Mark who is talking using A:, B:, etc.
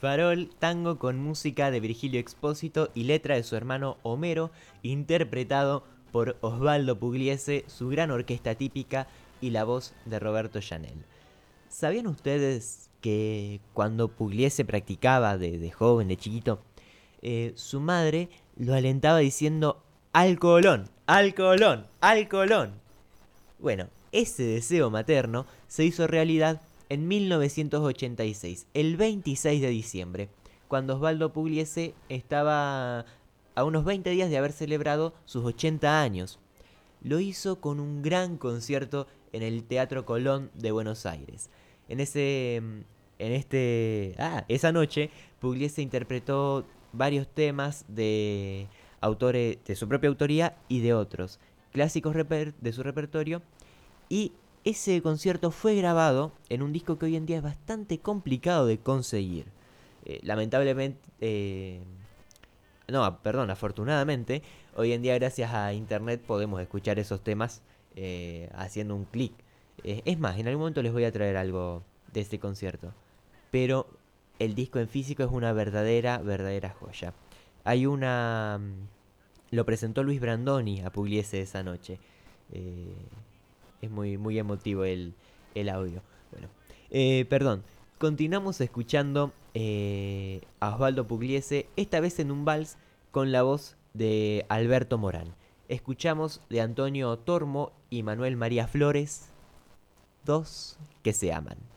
A: Farol, tango con música de Virgilio Expósito y letra de su hermano Homero, interpretado por Osvaldo Pugliese, su gran orquesta típica y la voz de Roberto Llanel. ¿Sabían ustedes que cuando Pugliese practicaba de joven, de chiquito, su madre lo alentaba diciendo ¡Al Colón! ¡Al Colón! ¡Al Colón! Bueno, ese deseo materno se hizo realidad en 1986, el 26 de diciembre, cuando Osvaldo Pugliese estaba a unos 20 días de haber celebrado sus 80 años. Lo hizo con un gran concierto en el Teatro Colón de Buenos Aires. Esa noche, Pugliese interpretó varios temas de autores de su propia autoría y de otros, clásicos de su repertorio, y ese concierto fue grabado en un disco que hoy en día es bastante complicado de conseguir. Lamentablemente, no, perdón, afortunadamente, hoy en día gracias a internet podemos escuchar esos temas haciendo un clic. Es más, en algún momento les voy a traer algo de este concierto. Pero el disco en físico es una verdadera joya. Hay una... Lo presentó Luis Brandoni a Pugliese esa noche. Eh, es muy emotivo el audio. Bueno, perdón. Continuamos escuchando a Osvaldo Pugliese, esta vez en un vals con la voz de Alberto Morán. Escuchamos de Antonio Tormo y Manuel María Flores, dos que se aman.